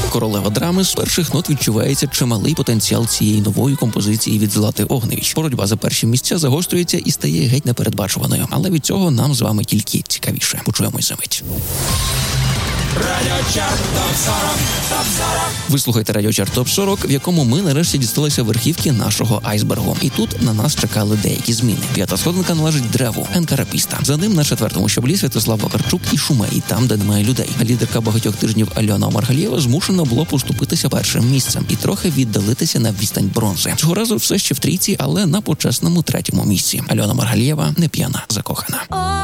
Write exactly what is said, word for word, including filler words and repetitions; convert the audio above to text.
Королева драми з перших нот відчувається чималий потенціал цієї нової композиції від Злати Огневич. Боротьба за перші місця загострюється і стає геть непередбачуваною. Але від цього нам з вами тільки цікавіше. Почуємось за мить. Радіочарт топ сорок, топ сорок. Ви слухаєте Радіочарт топ сорок, в якому ми нарешті дісталися верхівки нашого айсбергу. І тут на нас чекали деякі зміни. П'ята сходинка належить Древу, Енкарапіста. За ним на четвертому щаблі Святослав Вакарчук і Шумей, там, де немає людей. Лідерка багатьох тижнів Альона Маргалієва змушена було поступитися першим місцем і трохи віддалитися на відстань бронзи. Цього разу все ще в трійці, але на почесному третьому місці. Альона Маргалієва не п'яна, закохана.